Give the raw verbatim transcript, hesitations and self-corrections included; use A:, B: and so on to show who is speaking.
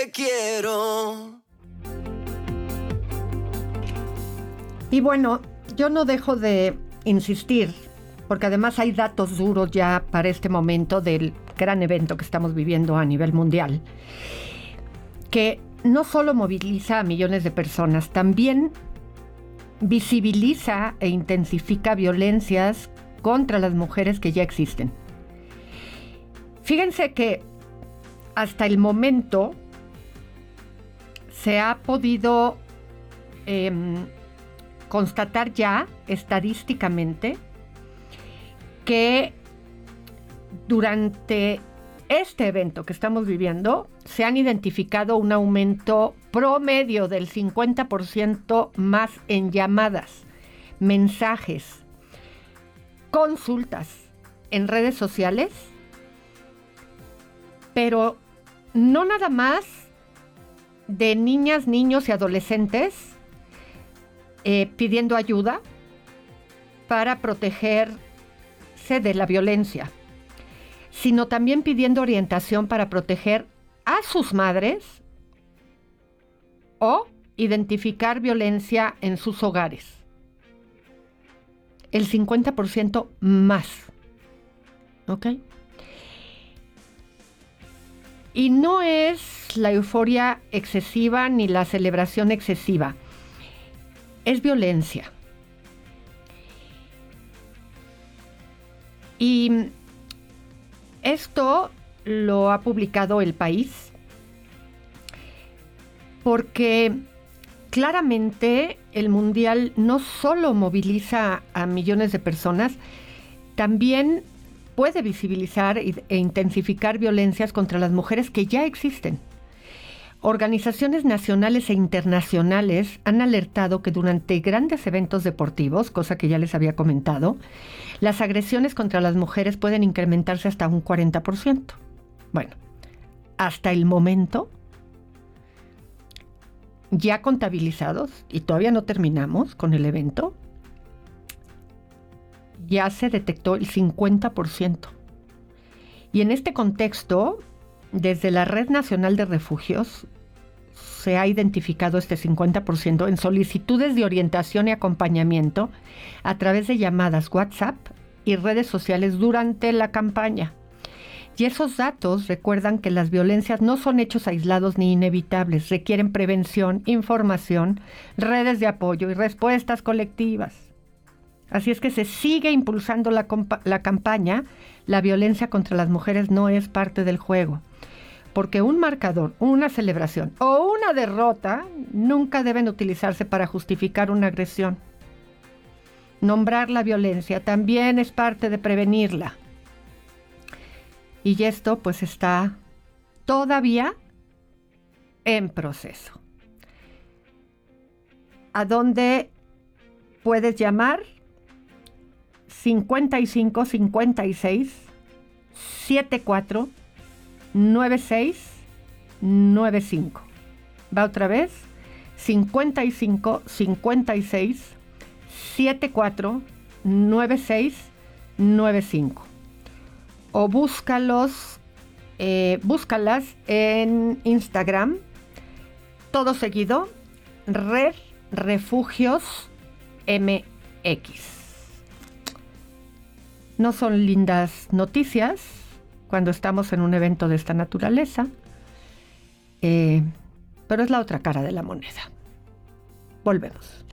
A: te quiero.
B: Y bueno, yo no dejo de insistir, porque además hay datos duros ya para este momento del gran evento que estamos viviendo a nivel mundial, que no solo moviliza a millones de personas, también visibiliza e intensifica violencias contra las mujeres que ya existen. Fíjense que hasta el momento se ha podido eh, constatar ya estadísticamente que durante este evento que estamos viviendo se han identificado un aumento promedio del cincuenta por ciento más en llamadas, mensajes, consultas en redes sociales, pero no nada más de niñas, niños y adolescentes eh, pidiendo ayuda para protegerse de la violencia, sino también pidiendo orientación para proteger a sus madres o identificar violencia en sus hogares. El cincuenta por ciento más. ¿Ok? Y no es la euforia excesiva ni la celebración excesiva. Es violencia. Y esto lo ha publicado El País porque claramente el Mundial no solo moviliza a millones de personas, también puede visibilizar e intensificar violencias contra las mujeres que ya existen. Organizaciones nacionales e internacionales han alertado que durante grandes eventos deportivos, cosa que ya les había comentado, las agresiones contra las mujeres pueden incrementarse hasta un cuarenta por ciento. Bueno, hasta el momento, ya contabilizados, y todavía no terminamos con el evento, ya se detectó el cincuenta por ciento. Y en este contexto, desde la Red Nacional de Refugios, se ha identificado este cincuenta por ciento en solicitudes de orientación y acompañamiento a través de llamadas WhatsApp y redes sociales durante la campaña. Y esos datos recuerdan que las violencias no son hechos aislados ni inevitables, requieren prevención, información, redes de apoyo y respuestas colectivas. Así es que se sigue impulsando la, compa- la campaña. La violencia contra las mujeres no es parte del juego, porque un marcador, una celebración o una derrota nunca deben utilizarse para justificar una agresión. Nombrar la violencia también es parte de prevenirla. Y esto pues está todavía en proceso. ¿A dónde puedes llamar? cincuenta y cinco, cincuenta y seis, setenta y cuatro, noventa y seis, noventa y cinco. Va otra vez. cincuenta y cinco, cincuenta y seis, setenta y cuatro, noventa y seis, noventa y cinco. O búscalos, eh, búscalas en Instagram, todo seguido, Red Refugios M X. No son lindas noticias cuando estamos en un evento de esta naturaleza, eh, pero es la otra cara de la moneda. Volvemos.